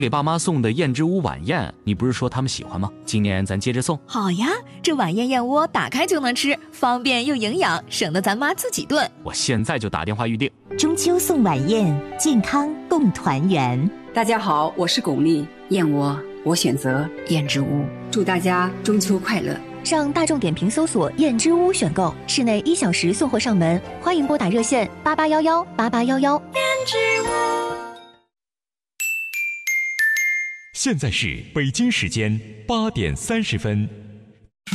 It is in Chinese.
给爸妈送的燕之屋晚宴，你不是说他们喜欢吗？今年咱接着送。 好呀，这晚宴燕窝打开就能吃，方便又营养，省得咱妈自己炖。 我现在就打电话预定。 中秋送晚宴，健康共团圆。 大家好，我是巩俐，燕窝我选择燕之屋，祝大家中秋快乐。 上大众点评搜索燕之屋选购，室内1小时送货上门，欢迎拨打热线88118811。燕之屋。 现在是北京时间8点30分。